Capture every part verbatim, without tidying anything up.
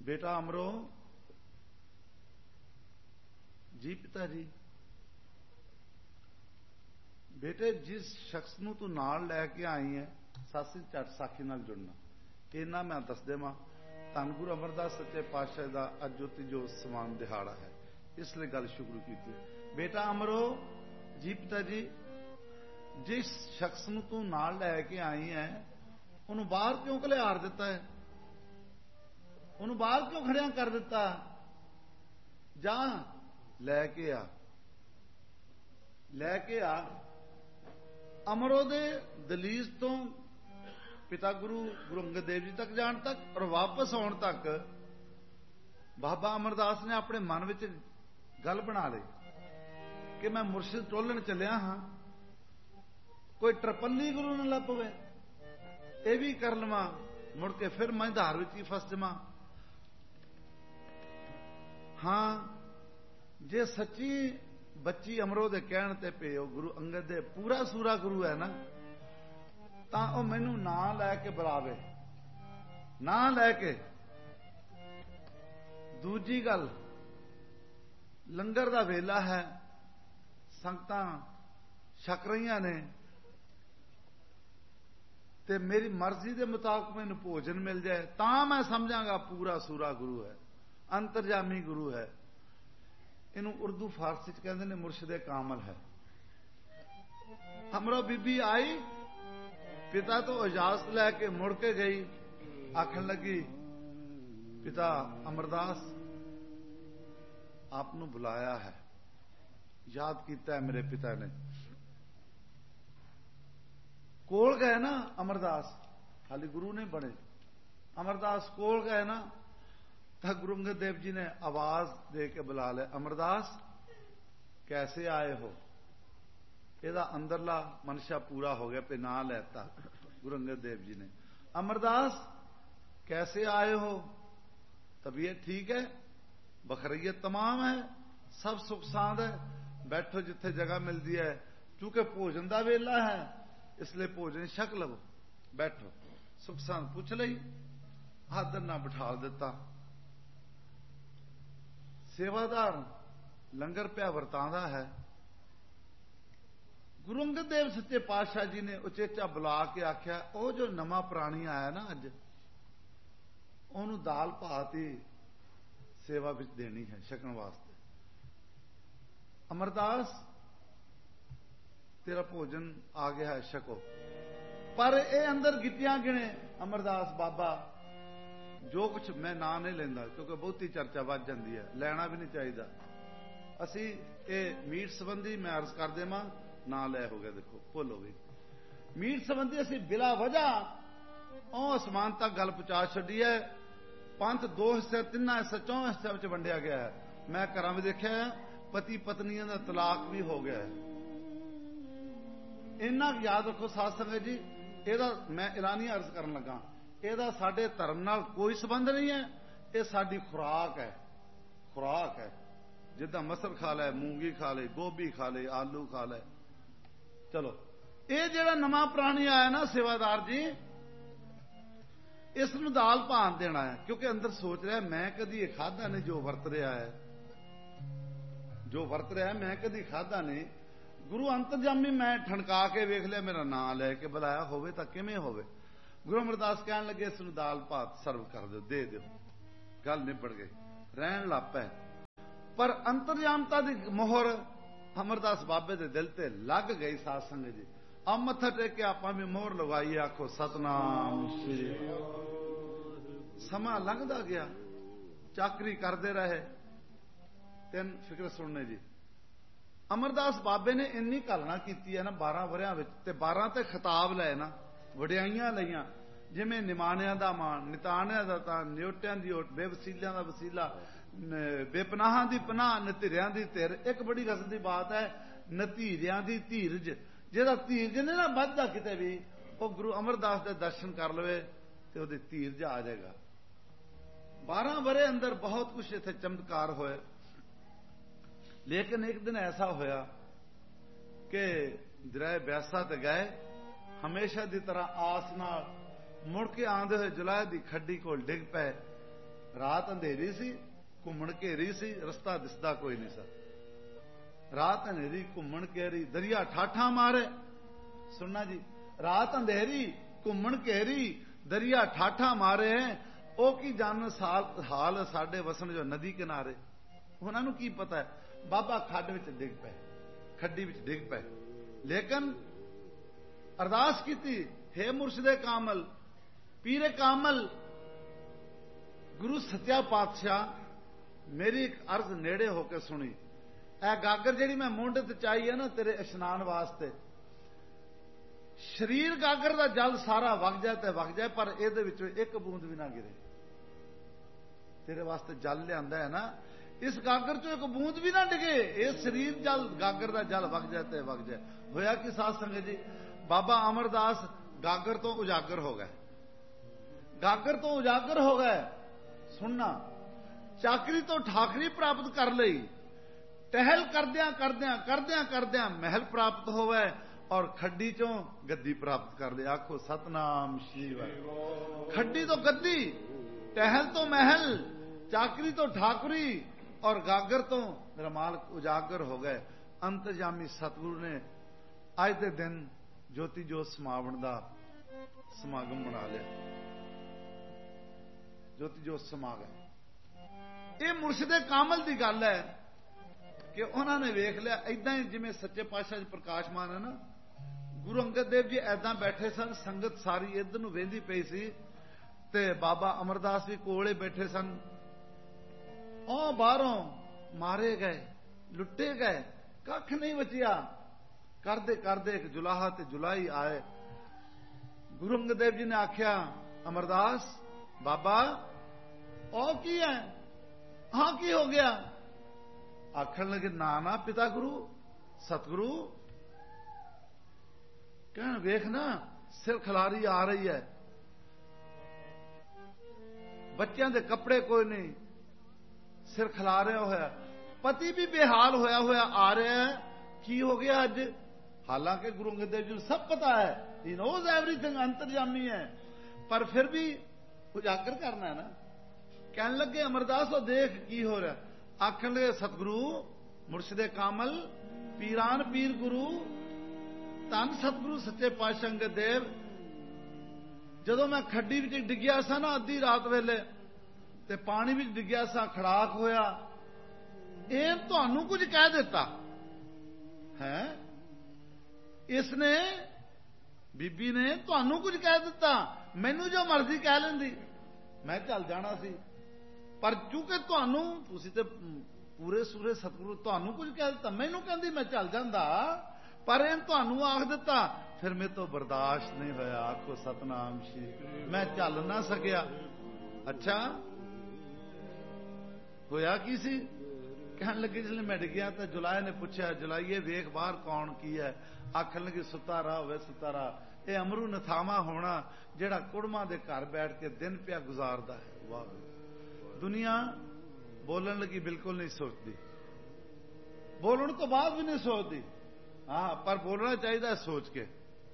बेटा अमरो जी पिता जी, बेटे जिस शख्स नूं तू नाल लैके आई है सासी झट साखी नाल जुड़ना। इन्ना मैं दस देवां, धन गुरु अमरदास सच्चे पातशाह दा अज जो तीजो समान दिहाड़ा है, इसलिए गल शुरू की। बेटा अमरो जी पिता जी, जिस शख्स नूं तू नाल लैके आई है उन्होंने बाहर क्यों घलियार दिता है, उन्होंने बाहर क्यों खड़िया कर दिता? जा लैके आ, लैके आ। अमरो दे दलीज तो पिता गुरु गुरु अंगद देव जी तक जान तक और वापस आने तक बाबा अमरदास ने अपने मन में गल बना ली कि मैं मुर्शिद टोलन चलिया हाँ, कोई ट्रपली गुरु न लभ पवे, यह भी कर लवा, मुड़ के फिर मैं धार विच ही फस जावां। हाँ जे सच्ची बच्ची अमरो दे कहण ते पे गुरु अंगद दे पूरा सूरा गुरु है ना, तां ओ मैनू ना लैके बुलावे, ना लैके। दूजी गल, लंगर दा वेला है, संगतां छक रहीआं ने ते मेरी मर्जी दे मुताबिक मैनू भोजन मिल जाए तां मैं समझांगा पूरा सूरा गुरु है, अंतरजामी गुरु है। इनू उर्दू फारसी च कहते हैं मुर्शिदे कामल है। अमरो बीबी आई, पिता तो इजाजत लैके मुड़ के गई, आखन लगी पिता अमरदास आपनू बुलाया है, याद किया है मेरे पिता ने। कोल गए ना अमरदास, हाली गुरु नहीं बने, अमरदास कोल गए ना, तो गुरु अंगद देव जी ने आवाज दे के बुला लिया, अमरदास कैसे आए हो? यदा अंदरला मनशा पूरा हो गया, पे ना लेता गुरु अंगद देव जी ने। अमरदास कैसे आए हो? तबीयत ठीक है, बखरियत तमाम है, सब सुख सांद है, बैठो जिथे जगह मिलती है, क्योंकि भोजन का वेला है इसलिए भोजन छक लो, बैठो। सुख सांद पूछ लई, आदर ना बिठा दिता। सेवादार लंगर पिया वरतांदा है। गुरु अंगद देव सच्चे पातशाह जी ने उचेचा बुला के आख्या, वो जो नवा प्राणी आया ना अज, ओनू दाल भात ही सेवा विच देनी है छकण वास्ते। अमरदास तेरा भोजन आ गया है, छको। पर ये अंदर गिटियां गिने, अमरदास बाबा जो कुछ मैं ना नहीं लेंदा, क्योंकि बहुती चर्चा वध जाती है, लेना भी नहीं चाहिए। असी ये मीट संबंधी मैं अर्ज कर देवां, ना लै हो गया, देखो भुल हो गई। मीट संबंधी असी बिला वजह ओ आसमान तक गल पहुंचा छड्डी है। पंथ दो हिस्से, तीन हिस्से, चौं हिस्से वंडिया गया है। मैं घरां में देखिया पति पत्नियों का तलाक भी हो गया है। इन्ना याद रखो साध संगत जी, ਇਹਦਾ मैं ऐलानी अर्ज करन लगा, ਇਹਦਾ ਸਾਡੇ धर्म नाल कोई संबंध नहीं है, ये साडी खुराक है, खुराक है। जिदा मसर खा लै, मूंगी खा ले, गोभी खा ले, आलू खा ले। चलो ये जेड़ा नवा प्राणी आया ना सेवादार जी, इसनूं दाल भान देना है, क्योंकि अंदर सोच रहा है मैं कदी ये खाधा नहीं जो वरत रहा है, जो वरत रहा है मैं कदी खाधा नहीं। गुरु अंतरजामी मैं ठणका के वेख लिया, मेरा नाम लैके बुलाया होवे तां किवें होवे। गुरु अमरदास कहन लगे इसनूं दाल भात सर्व कर दो, दे दो, गल निबड़ गई, रहन लग पै। पर अंतरजामता की मोहर अमरदास बाबे के दिल ते लग गई। साध संगत जी अब मत्था टेक के आपां भी मोहर लगाई, आखो सतनाम श्री। समा लंघदा गया, चाकरी करते रहे, तीन फिक्र सुनने जी। अमरदास बाबे ने इन्नी घालना की है ना बारह वरियां विच, ते बारह ते खिताब लए ना, वडियाइयां लईआं, जिवें निमाणिਆਂ ਦਾ माण, निताणिਆਂ ਦਾ तां, नियोटिਆਂ ਦੀ ओट, बेवसीलिਆਂ ਦਾ वसीला, बेपनाहां ਦੀ पनाह, नतीरिਆਂ ਦੀ धिर। एक बड़ी गज़ब की बात है, नतीरिਆਂ ਦੀ धीरज, जिहदा धीरज ने ना ਵੱਧਦਾ किते भी, वो गुरु अमरदास के दर्शन कर लवे तो ਉਹਦੇ धीरज आ जाएगा। बारह वरे अंदर बहुत कुछ इत्थे चमत्कार होए, लेकिन एक दिन ऐसा होया कि दरिया ब्यासा ते गए, हमेशा की तरह आस नाल मुड़ के आंदे हुए जुलाह की खड्डी कोल डिग पे, ਰਾਤ ਅੰਧੇਰੀ ਸੀ, ਘੁੰਮਣ ਘੇਰੀ ਸੀ, ਰਸਤਾ ਦਿਸਦਾ ਕੋਈ ਨਹੀਂ ਸੀ। ਰਾਤ ਹਨੇਰੀ ਘੁੰਮਣ ਘੇਰੀ, ਦਰਿਆ ਠਾਠਾਂ ਮਾਰੇ। ਸੁਣਨਾ ਜੀ, ਰਾਤ ਅੰਧੇਰੀ ਘੁੰਮਣ ਘੇਰੀ, ਦਰਿਆ ਠਾਠਾਂ ਮਾਰੇ। ਉਹ ਕੀ ਜਾਣ ਸਾਲ ਹਾਲ ਸਾਡੇ ਵਸਣ ਜੋ ਨਦੀ ਕਿਨਾਰੇ। ਉਹਨਾਂ ਨੂੰ ਕੀ ਪਤਾ ਹੈ, ਬਾਬਾ ਖੱਡ ਵਿੱਚ ਡਿੱਗ ਪਏ, ਖੱਡੀ ਵਿੱਚ ਡਿੱਗ ਪਏ। ਲੇਕਿਨ ਅਰਦਾਸ ਕੀਤੀ, ਹੇ ਮੁਰਸ਼ਿਦੇ ਕਾਮਲ, ਪੀਰੇ ਕਾਮਲ, ਗੁਰੂ ਸੱਚਾ ਪਾਤਸ਼ਾਹ, ਮੇਰੀ ਇੱਕ ਅਰਜ਼ ਨੇੜੇ ਹੋ ਕੇ ਸੁਣੀ। ਇਹ ਗਾਗਰ ਜਿਹੜੀ ਮੈਂ ਮੁੰਡ ਤੇ ਚਾਈ ਹੈ ਨਾ ਤੇਰੇ ਇਸ਼ਨਾਨ ਵਾਸਤੇ, ਸਰੀਰ ਗਾਗਰ ਦਾ ਜਲ ਸਾਰਾ ਵਗ ਜਾਏ ਤੇ ਵਗ ਜਾਏ, ਪਰ ਇਹਦੇ ਵਿੱਚੋਂ ਇੱਕ ਬੂੰਦ ਵੀ ਨਾ ਗਿਰੇ। ਤੇਰੇ ਵਾਸਤੇ ਜਲ ਲਿਆਂਦਾ ਹੈ ਨਾ, ਇਸ ਗਾਗਰ ਚੋਂ ਇੱਕ ਬੂੰਦ ਵੀ ਨਾ ਡਿਗੇ। ਇਹ ਸਰੀਰ ਜਲ ਗਾਗਰ ਦਾ ਜਲ ਵਗ ਜਾਏ ਤੇ ਵਗ ਜਾਏ। ਹੋਇਆ ਕਿ ਸਾਧ ਸੰਗਤ ਜੀ, ਬਾਬਾ ਅਮਰਦਾਸ ਗਾਗਰ ਤੋਂ ਉਜਾਗਰ ਹੋ ਗਏ। ਗਾਗਰ ਤੋਂ ਉਜਾਗਰ ਹੋ ਗਏ। ਸੁਣਨਾ, ਚਾਕਰੀ ਤੋਂ ਠਾਕਰੀ ਪ੍ਰਾਪਤ ਕਰ ਲਈ। ਟਹਿਲ ਕਰਦਿਆਂ ਕਰਦਿਆਂ ਕਰਦਿਆਂ ਕਰਦਿਆਂ ਮਹਿਲ ਪ੍ਰਾਪਤ ਹੋਵੇ, ਔਰ ਖੱਡੀ ਚੋਂ ਗੱਦੀ ਪ੍ਰਾਪਤ ਕਰ ਲਈ। ਆਖੋ ਸਤਨਾਮ ਸ਼੍ਰੀ ਵਾਹਿਗੁਰੂ। ਖੱਡੀ ਤੋਂ ਗੱਦੀ, ਟਹਿਲ ਤੋਂ ਮਹਿਲ, ਚਾਕਰੀ ਤੋਂ ਠਾਕਰੀ, ਔਰ ਗਾਗਰ ਤੋਂ ਮੇਰਾ ਮਾਲਕ ਉਜਾਗਰ ਹੋ ਗਏ। ਅੰਤਜਾਮੀ ਸਤਿਗੁਰੂ ਨੇ ਅੱਜ ਦੇ ਦਿਨ ਜੋਤੀ ਜੋਤ ਸਮਾਵਣ ਦਾ ਸਮਾਗਮ ਬਣਾ ਲਿਆ। ਜੋਤੀ ਜੋਤ ਸਮਾਗਮ ਇਹ ਮੁਰਸ਼ਿਦੇ ਕਾਮਲ ਦੀ ਗੱਲ ਹੈ ਕਿ ਉਹਨਾਂ ਨੇ ਵੇਖ ਲਿਆ। ਏਦਾਂ ਹੀ ਜਿਵੇਂ ਸੱਚੇ ਪਾਤਸ਼ਾਹ ਜੀ ਪ੍ਰਕਾਸ਼ਮਾਨ ਹੈ ਨਾ, ਗੁਰੂ ਅੰਗਦ ਦੇਵ ਜੀ ਏਦਾਂ ਬੈਠੇ ਸਨ, ਸੰਗਤ ਸਾਰੀ ਇੱਧਰ ਨੂੰ ਵੇਂਦੀ ਪਈ ਸੀ, ਤੇ ਬਾਬਾ ਅਮਰਦਾਸ ਵੀ ਕੋਲੇ ਬੈਠੇ ਸਨ। ਉਹ ਬਾਹਰੋਂ ਮਾਰੇ ਗਏ, ਲੁੱਟੇ ਗਏ, ਕੱਖ ਨਹੀਂ ਬਚਿਆ। ਕਰਦੇ ਕਰਦੇ ਇੱਕ ਜੁਲਾਹਾ ਤੇ ਜੁਲਾਈ ਆਏ। ਗੁਰੂ ਅੰਗਦ ਦੇਵ ਜੀ ਨੇ ਆਖਿਆ, ਅਮਰਦਾਸ ਬਾਬਾ ਉਹ ਕੀ ਹੈ? ਹਾਂ ਕੀ ਹੋ ਗਿਆ? ਆਖਣ ਲੱਗੇ, ਨਾ ਨਾ ਪਿਤਾ ਗੁਰੂ ਸਤਿਗੁਰੂ, ਕਹਿਣ ਵੇਖ ਨਾ ਸਿਰ ਖਿਲਾਰੀ ਆ ਰਹੀ ਹੈ, ਬੱਚਿਆਂ ਦੇ ਕੱਪੜੇ ਕੋਈ ਨਹੀਂ, ਸਿਰ ਖਿਲਾਰਿਆ ਹੋਇਆ, ਪਤੀ ਵੀ ਬੇਹਾਲ ਹੋਇਆ ਹੋਇਆ ਆ ਰਿਹਾ ਹੈ, ਕੀ ਹੋ ਗਿਆ ਅੱਜ? ਹਾਲਾਂਕਿ ਗੁਰੂ ਅੰਗਦ ਦੇਵ ਜੀ ਨੂੰ ਸਭ ਪਤਾ ਹੈ, ਹੀ ਨੋਜ਼ ਐਵਰੀਥਿੰਗ, ਅੰਤਰਜਾਮੀ ਹੈ, ਪਰ ਫਿਰ ਵੀ ਉਜਾਗਰ ਕਰਨਾ ਹੈ ਨਾ। ਕਹਿਣ ਲੱਗੇ, ਅਮਰਦਾਸ ਉਹ ਦੇਖ ਕੀ ਹੋ ਰਿਹਾ। ਆਖਣ ਲੱਗੇ, ਸਤਿਗੁਰੂ ਮੁਰਸ਼ਿਦੇ ਕਾਮਲ, ਪੀਰਾਨ ਪੀਰ ਗੁਰੂ, ਧੰਨ ਸਤਿਗੁਰੂ ਸੱਚੇ ਪਾਤਸ਼ਾਹ ਅੰਗਦ ਦੇਵ, ਜਦੋਂ ਮੈਂ ਖੱਡੀ ਵਿੱਚ ਡਿੱਗਿਆ ਸਾਂ ਨਾ ਅੱਧੀ ਰਾਤ ਵੇਲੇ, ਤੇ ਪਾਣੀ ਵਿੱਚ ਡਿੱਗਿਆ ਸਾਂ, ਖੜਾਕ ਹੋਇਆ, ਇਹ ਤੁਹਾਨੂੰ ਕੁਝ ਕਹਿ ਦਿੱਤਾ ਹੈ? ਇਸਨੇ, ਬੀਬੀ ਨੇ ਤੁਹਾਨੂੰ ਕੁਝ ਕਹਿ ਦਿੱਤਾ? ਮੈਨੂੰ ਜੋ ਮਰਜ਼ੀ ਕਹਿ ਲੈਂਦੀ, ਮੈਂ ਚੱਲ ਜਾਣਾ ਸੀ, ਪਰ ਚੂੰਕਿ ਤੁਹਾਨੂੰ, ਤੁਸੀਂ ਤੇ ਪੂਰੇ ਸੂਰੇ ਸਤਿਗੁਰੂ, ਤੁਹਾਨੂੰ ਕੁਝ ਕਹਿ ਦਿੱਤਾ, ਮੈਨੂੰ ਕਹਿੰਦੀ ਮੈਂ ਚੱਲ ਜਾਂਦਾ, ਪਰ ਇਹ ਤੁਹਾਨੂੰ ਆਖ ਦਿੱਤਾ, ਫਿਰ ਮੇਰੇ ਤੋਂ ਬਰਦਾਸ਼ਤ ਨਹੀਂ ਹੋਇਆ। ਆਖੋ ਸਤਨਾਮ ਸ਼੍ਰੀ, ਮੈਂ ਚੱਲ ਨਾ ਸਕਿਆ। ਅੱਛਾ ਹੋਇਆ ਕੀ ਸੀ? ਕਹਿਣ ਲੱਗੇ, ਜਿਸ ਮੈਂ ਡਿੱਗਿਆ ਤਾਂ ਜੁਲਾਏ ਨੇ ਪੁੱਛਿਆ, ਜੁਲਾਈਏ ਵੇਖ ਬਾਹਰ ਕੌਣ ਕੀ ਹੈ? ਆਖਣ ਲੱਗੇ, ਸੁੱਤਾ ਰਹਾ ਹੋਵੇ ਸੁੱਤਾ ਰਹਾ, ਇਹ ਅਮਰੂ ਨਥਾਵਾ ਹੋਣਾ ਜਿਹੜਾ ਕੁੜਮਾਂ ਦੇ ਘਰ ਬੈਠ ਕੇ ਦਿਨ ਪਿਆ ਗੁਜ਼ਾਰਦਾ ਹੈ। ਵਾਹ, ਦੁਨੀਆ ਬੋਲਣ ਲੱਗੀ ਬਿਲਕੁਲ ਨਹੀਂ ਸੋਚਦੀ, ਬੋਲਣ ਤੋਂ ਬਾਅਦ ਵੀ ਨਹੀਂ ਸੋਚਦੀ, ਹਾਂ, ਪਰ ਬੋਲਣਾ ਚਾਹੀਦਾ ਸੋਚ ਕੇ।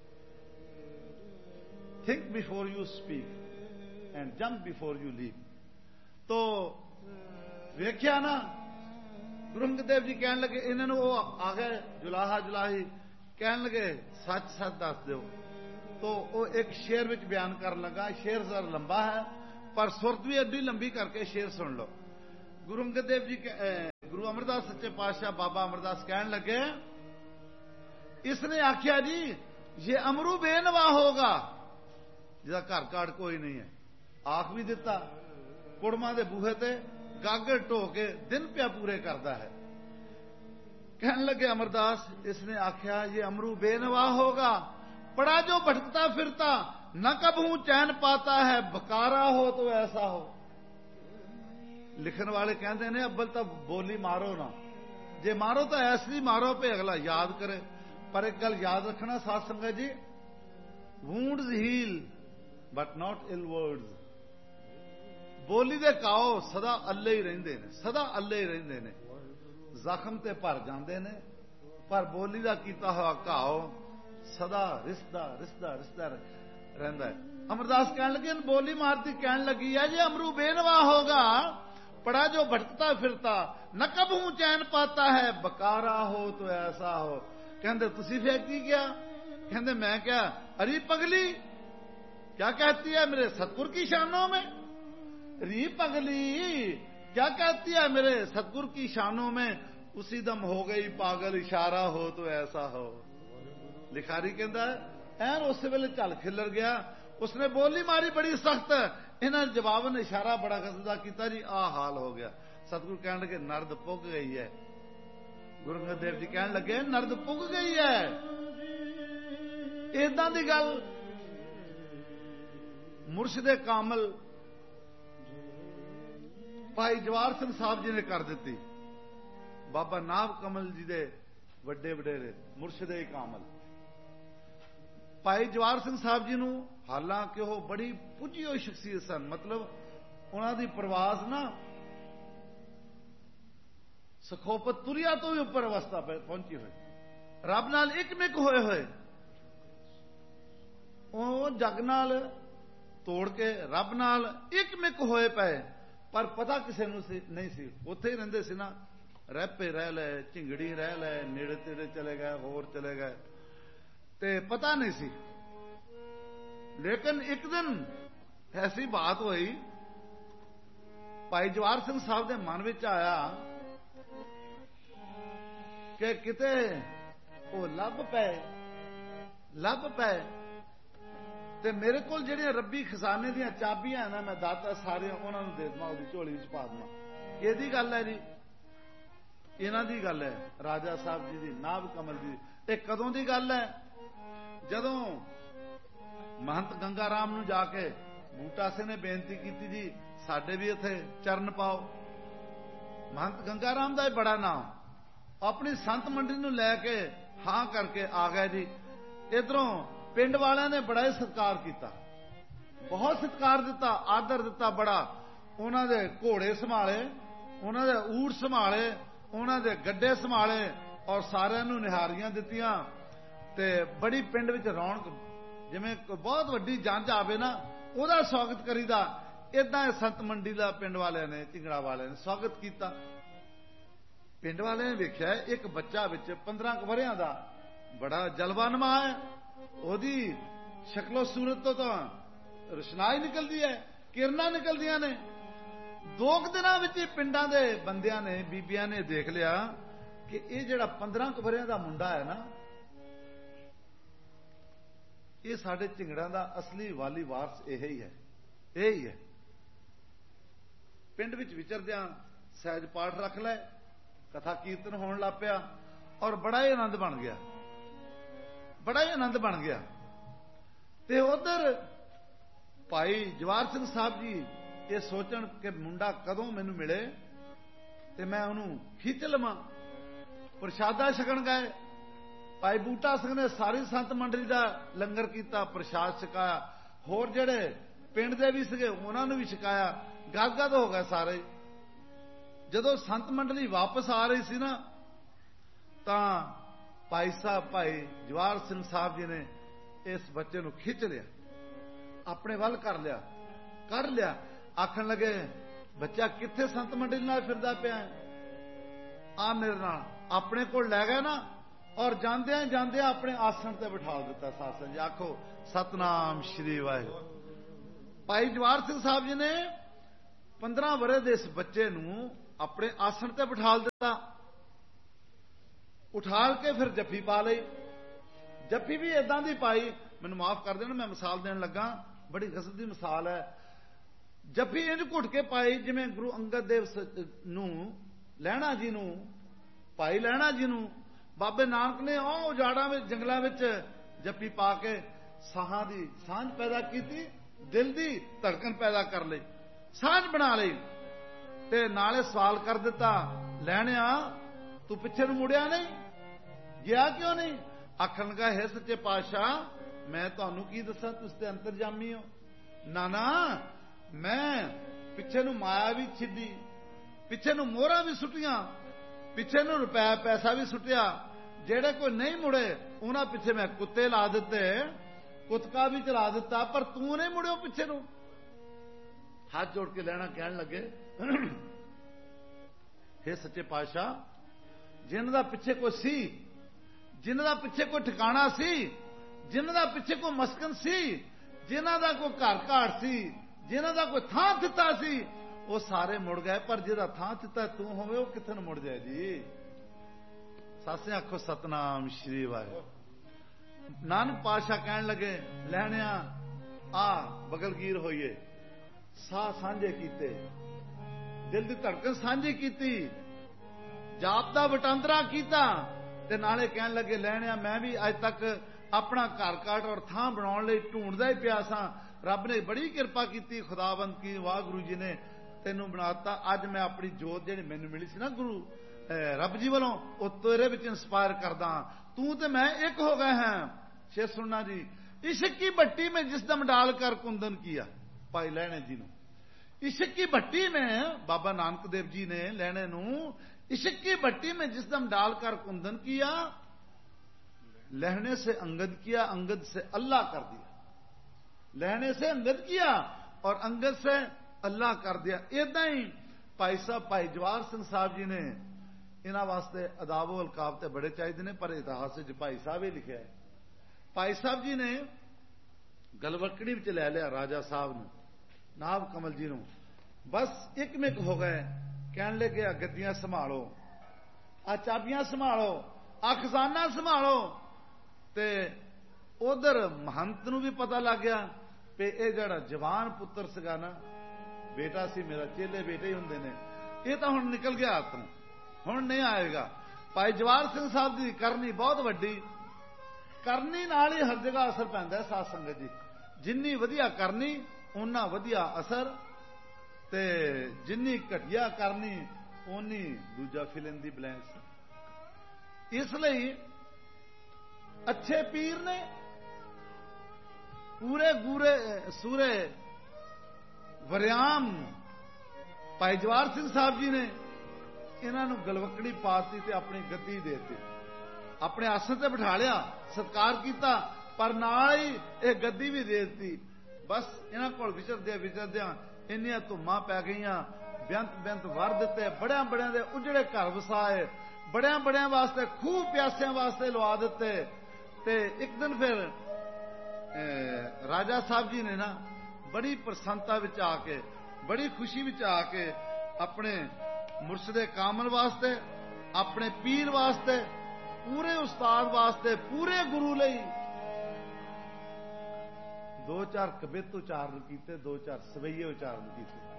Think before you speak and jump before you leave. ਤੋ ਵੇਖਿਆ ਨਾ, ਗੁਰੂ ਅੰਗਦ ਦੇਵ ਜੀ ਕਹਿਣ ਲੱਗੇ, ਇਹਨਾਂ ਨੂੰ ਉਹ ਆ ਗਏ ਜੁਲਾਹਾ ਜੁਲਾਹੀ, ਕਹਿਣ ਲੱਗੇ ਸੱਚ ਸੱਚ ਦੱਸ ਦਿਓ। ਤੋ ਉਹ ਇੱਕ ਸ਼ੇਰ ਵਿੱਚ ਬਿਆਨ ਕਰਨ ਲੱਗਾ। ਸ਼ੇਰ ਜ਼ਰਾ ਲੰਬਾ ਹੈ, ਪਰ ਸੁਰਤ ਵੀ ਐਡੀ ਲੰਬੀ ਕਰਕੇ ਸ਼ੇਰ ਸੁਣ ਲਓ। ਗੁਰੂ ਅੰਗਦ ਦੇਵ ਜੀ, ਗੁਰੂ ਅਮਰਦਾਸ ਸੱਚੇ ਪਾਤਸ਼ਾਹ ਬਾਬਾ ਅਮਰਦਾਸ ਕਹਿਣ ਲੱਗੇ, ਇਸਨੇ ਆਖਿਆ ਜੀ ਇਹ ਅਮਰੂ ਬੇਨਵਾ ਹੋਗਾ, ਜਿਹਦਾ ਘਰ ਘਾੜ ਕੋਈ ਨਹੀਂ ਹੈ। ਆਖ ਵੀ ਦਿੱਤਾ, ਕੁੜਮਾਂ ਦੇ ਬੂਹੇ ਤੇ ਗਾਗਰ ਢੋ ਕੇ ਦਿਨ ਪਿਆ ਪੂਰੇ ਕਰਦਾ ਹੈ। कहने लगे अमरदास, इसने आख्या ये अमरू बेनवा होगा, पड़ा जो भटकता फिरता न कबहू चैन पाता है, बकारा हो तो ऐसा हो। लिखन वाले कहते ने अब्बल तो बोली मारो ना, जे मारो तो ऐसी मारो पे अगला याद करे। पर एक गल याद रखना साथ संगत जी, wounds heal but not ill words. बोली दे काओ सदा अल्ले ही रहिंदे ने, सदा अल्ले ही रहिंदे ने, ਜ਼ਖਮ ਤੇ ਭਰ ਜਾਂਦੇ ਨੇ, ਪਰ ਬੋਲੀ ਦਾ ਕੀਤਾ ਹੋਇਆ ਘਾਓ ਸਦਾ ਰਿਸਦਾ ਰਿਸਦਾ ਰਿਸਦਾ ਰਹਿੰਦਾ ਹੈ। अमरदास कहने लगे, बोली मारती कहने लगी है, ये अमरू बेनवा होगा, पड़ा जो भटकता फिरता, न कब हूं चैन पाता है, बकारा हो तो ऐसा हो। कहते तुसी फिर की क्या? कहते मैं क्या, अरे पगली क्या कहती है मेरे सतगुर की शानों में, री पगली क्या कहती है मेरे सतगुर की शानों में, उसी दम हो गई पागल, इशारा हो तो ऐसा हो। लिखारी कहता है एन उस वेले झल खिलर गया, उसने बोली मारी बड़ी सख्त, इन्हें जवाब ने इशारा बड़ा कसदा किया जी, आ हाल हो गया। सतगुरु कहने लगे नरद पुग गई है। गुरु अंगद देव जी कहने लगे नरद पुग गई है। इदां दी गल मुर्शिदे कामल भाई जवाहर सिंह साहब जी ने कर दी। बाबा नाभ कमल जी दे वड्डे वडेरे मुर्शिदे कामल भाई जवाहर सिंह साहब जी नूं, हालांकि वो बड़ी पुजी हुई शख्सियत सन, मतलब उन्हां दी प्रवास ना सखोपत तुरिया तो भी उपर अवस्था पहुंची हुई, रब नाल एकमिक होए हुए, वो जग नाल तोड़ के रब नाल एकमिक होए पए, पर पता किसी नूं नहीं सी। उत्थे ही रहिंदे सी ना, रहपे रह ले, झिंगड़ी रह ले, नेड़े तेड़े चले गए, होर चले गए, ते पता नहीं सी। लेकिन एक दिन ऐसी बात हुई, भाई जवाहर सिंह साहब के मन में आया कि किते वो लभ पै लभ पै ते मेरे को ਜਿਹੜੀਆਂ ਰੱਬੀ खजाने ਦੀਆਂ ਚਾਬੀਆਂ ना, मैं दाता सारे उन्होंने दे देवां, ਉਹਦੀ ਝੋਲੀ ਵਿੱਚ ਪਾ ਦੇਵਾਂ। ਇਹਦੀ ਗੱਲ ਹੈ जी, ਇਹਨਾਂ ਦੀ ਗੱਲ ਹੈ, राजा साहब जी ਦੀ, नाभ कमल जी। ਇਹ ਕਦੋਂ ਦੀ ਗੱਲ ਹੈ? ਜਦੋਂ महंत गंगा राम ਨੂੰ ਜਾ ਕੇ ਬੂਟਾ ਸਿੰਘ ਨੇ ਬੇਨਤੀ ਕੀਤੀ ਜੀ ਸਾਡੇ ਵੀ ਇੱਥੇ ਚਰਨ ਪਾਓ। महंत गंगा राम ਦਾ ਇਹ ਬੜਾ ਨਾਮ, ਆਪਣੀ ਸੰਤ ਮੰਡਲੀ ਨੂੰ ਲੈ ਕੇ ਹਾਂ ਕਰਕੇ ਆ ਗਏ ਜੀ। इधरों पिंड वालियां ने बड़ा ही सत्कार किया, बहुत सत्कार दिता, आदर दिता बड़ा। उन्हां दे घोड़े संभाले, उन्हां दे ऊठ संभाले, उन्हां दे गड्डे संभाले और सारिआं नूं निहारियां दित्तियां ते बड़ी पिंड विच रौनक, जिवें बहुत वड्डी जंज आवे ना उहदा स्वागत करीदा, इदां संत मंडी दा पिंड वालियां ने, टिंगड़ा वालियां ने स्वागत किया। पिंड वालियां ने वेखिआ एक बच्चा विच पंद्रह क वरिआं दा बड़ा जलवानमा है, ਉਹਦੀ ਸ਼ਕਲੋ ਸੂਰਤ ਤੋਂ ਤਾਂ ਰਸ਼ਨਾਈ ਨਿਕਲਦੀ ਹੈ, ਕਿਰਨਾਂ ਨਿਕਲਦੀਆਂ ਨੇ। ਦੋ ਕੁ ਦਿਨਾਂ ਵਿੱਚ ਹੀ ਪਿੰਡਾਂ ਦੇ ਬੰਦਿਆਂ ਨੇ, ਬੀਬੀਆਂ ਨੇ ਦੇਖ ਲਿਆ ਕਿ ਇਹ ਜਿਹੜਾ ਪੰਦਰਾਂ ਕੁ ਵਰਿਆਂ ਦਾ ਮੁੰਡਾ ਹੈ ਨਾ, ਇਹ ਸਾਡੇ ਝਿੰਗੜਾਂ ਦਾ ਅਸਲੀ ਵਾਲੀ ਵਾਰਸ ਇਹ ਹੀ ਹੈ, ਇਹ ਹੀ ਹੈ। ਪਿੰਡ ਵਿੱਚ ਵਿਚਰਦਿਆਂ ਸਹਿਜ ਪਾਠ ਰੱਖ ਲੈ, ਕਥਾ ਕੀਰਤਨ ਹੋਣ ਲੱਗ ਪਿਆ ਔਰ ਬੜਾ ਹੀ ਆਨੰਦ ਬਣ ਗਿਆ, बड़ा ही आनंद बन गया। ते उधर भाई जवाहर सिंह साहब जी ये सोचन कि मुंडा कदों मैनू मिले ते मैं उन्होंने खिंच लवां। प्रशादा छकन गए, भाई बूटा सिंह ने सारी संत मंडली का लंगर किया, प्रशाद छकाया, होर जेड़े पिंड दे भी सीगे उन्होंने भी छकाया, गदगद हो गए सारे। जदों संत मंडली वापस आ रही सी ना, तां भाई साहब भाई जवाहर सिंह साहब जी ने इस बच्चे को खिंच लिया, अपने वल कर लिया कर लिया आखन लगे बच्चा कित्थे संत मंडली नाल फिरदा पिया है, आ मेरे नाल। अपने को लै गए ना और जांदियां जांदियां अपने आसन ते बिठा दिता। सासन जी आखो सतनाम श्री वाहिगुरू। भाई जवाहर सिंह साहब जी ने पंद्रह वरे दे इस बच्चे नूं अपने आसन ते बिठा दिता, उठाल के फिर जफ्फी पा ली। जफ्फी भी इदां दी पाई, मैनूं माफ कर देना मैं मिसाल देन लगा, बड़ी गजब दी मिसाल है। जफ्फी इंज घुट के पाई जिवें गुरु अंगद देव नूं लैणा जी नूं, भाई लैणा जी नूं बाबे नानक ने ओ उजाड़ां विच जंगलां विच जफ्फी पा के साहां दी सांझ पैदा कीती, दिल दी धड़कन पैदा कर लई, सांझ बना लई ते नाले सवाल कर दिता, लैणिया तू पिछे नूं मुड़िया नहीं, गया क्यों नहीं? आखन लगा है सच्चे पातशाह मैं तुहानूं की दसां, तुसीं ते अंतरजामी हो। ना ना मैं पिछे नूं माया भी छिड्डी, पिछे नूं मोहरां भी सुटियां, पिछे नूं रुपया पैसा भी सुटिया, जेड़े कोई नहीं मुड़े उन्हां पिछे मैं कुत्ते ला दिते, ਕੁਤਕਾ ਵੀ ਚਲਾ ਦਿੱਤਾ, ਪਰ ਤੂੰ ਨਹੀਂ ਮੁੜਿਓ ਪਿੱਛੇ ਨੂੰ। ਹੱਥ ਜੋੜ ਕੇ ਲੈਣਾ ਕਹਿਣ ਲੱਗੇ, हे ਸੱਚੇ ਪਾਤਸ਼ਾਹ, ਜਿਨ੍ਹਾਂ ਦਾ ਪਿੱਛੇ ਕੋਈ ਸੀ, ਜਿਨ੍ਹਾਂ ਦਾ ਪਿੱਛੇ ਕੋਈ ਠਿਕਾਣਾ ਸੀ, ਜਿਨ੍ਹਾਂ ਦਾ ਪਿੱਛੇ ਕੋਈ ਮਸਕਨ ਸੀ, ਜਿਨ੍ਹਾਂ ਦਾ ਕੋਈ ਘਰ ਘਾਟ ਸੀ, ਜਿਨ੍ਹਾਂ ਦਾ ਕੋਈ ਥਾਂ ਦਿੱਤਾ ਸੀ, ਉਹ ਸਾਰੇ ਮੁੜ ਗਏ। ਪਰ ਜਿਹਦਾ ਥਾਂ ਦਿੱਤਾ ਤੂੰ ਹੋਵੇ, ਉਹ ਕਿੱਥੇ ਨੂੰ ਮੁੜ ਜਾਏ ਜੀ। ਸਾਸੇ ਆਖੋ ਸਤਨਾਮ ਸ਼੍ਰੀ ਵਾਹਿਗੁਰੂ। ਨਾਨਕ ਪਾਤਸ਼ਾਹ ਕਹਿਣ ਲੱਗੇ, ਲੈਣਿਆ ਆ ਬਗਲਗੀਰ ਹੋਈਏ, ਸਾਹ ਸਾਂਝੇ ਕੀਤੇ, ਦਿਲ ਦੀ ਧੜਕਣ ਸਾਂਝੀ ਕੀਤੀ, ਜਾਪ ਦਾ ਵਟਾਂਦਰਾ ਕੀਤਾ, ਤੇ ਨਾਲੇ ਕਹਿਣ ਲੱਗੇ, ਲੈਣਿਆ ਮੈਂ ਵੀ ਅੱਜ ਤੱਕ ਆਪਣਾ ਘਰ ਕਾਟ ਔਰ ਥਾਂ ਬਣਾਉਣ ਲਈ ਢੂੰਡਦਾ ਹੀ ਪਿਆ ਸਾਂ। ਰੱਬ ਨੇ ਬੜੀ ਕਿਰਪਾ ਕੀਤੀ, ਖੁਦਾਵੰਦ ਕੀ ਵਾਹਿਗੁਰੂ ਜੀ ਨੇ ਤੈਨੂੰ ਬਣਾਤਾ। ਅੱਜ ਮੈਂ ਆਪਣੀ ਜੋਤ ਜਿਹੜੀ ਮੈਨੂੰ ਮਿਲੀ ਸੀ ਨਾ ਗੁਰੂ ਰੱਬ ਜੀ ਵੱਲੋਂ, ਉਹ ਤੇਰੇ ਵਿੱਚ ਇੰਸਪਾਇਰ ਕਰਦਾ। ਤੂੰ ਤੇ ਮੈਂ ਇੱਕ ਹੋ ਗਏ ਹਾਂ। ਸ਼ੇਰ ਸੁਣਨਾ ਜੀ। इश्क की भट्टी में जिस दम डालकर कुंदन किया, भाई लैणे जी ने इश्क की भट्टी में, बाबा नानक देव जी ने लैणे नू इश्क की भट्टी में जिस दम डालकर कुंदन किया, लहने से अंगद किया, अंगद से अल्लाह कर दिया। लहने से अंगद किया और अंगद से अल्लाह कर दिया। इदा ही भाई साहब भाई जवाहर सिंह साहब जी ने इन्होंने वास्ते अदाबो अलकाब ते बड़े चाहिए ने, पर इतिहास भाई साहब ही लिखा है। भाई साहब जी ने गलवकड़ी में लै लिया राजा साहब ने, नाब कमल जी ने, बस एक मिक हो गए। कहने लगे आ गद्दियां संभालो, आ चाबियां संभालो, आ खजाना संभालो। ते उधर महंत नूं भी पता लग गया कि यह जड़ा जवान पुत्र सीगा ना, बेटा सी मेरा, चेले बेटे ही हुंदे ने, ये तो हुण निकल गया हाथों, हुण नहीं आएगा। भाई जवाहर सिंह साहब की करनी बहुत वड्डी, करनी नाल ही हर जगह असर पैंदा है। साध संगत जी, जिन्नी वधिया करनी उन्ना वधिया असर, ते जिन्नी घटिया करनी उन्नी दूजा फिलन दी ब्लैंस। इसलिए अच्छे पीर ने पूरे गूरे सूरे वरियाम भाई जवाहर सिंह साहब जी ने इन्हों गलवकड़ी पाती ते अपनी गद्दी देती, अपने आसन से बिठा लिया, सत्कार किया, पर नाल ही यह गद्दी भी दे दी। बस इन्हों को विचरदे विचरदे इन्नियां धुम्मां पै गईयां, बेंत बेंत वर दिते, बड़िया बड़िया दे उजड़े घर वसाए, बड़िया बड़िया वास्ते खूह प्यासियां वास्ते लवा दिते। ते एक दिन फिर राजा साहब जी ने ना बड़ी प्रसन्नता विच आके, बड़ी खुशी विच आके अपने मुर्शदे कामल वास्ते, अपने पीर वास्ते, पूरे उस्ताद वास्ते, पूरे गुरु लई दो चार कबित उचारण किए, दो चार सवैये उचारण किए।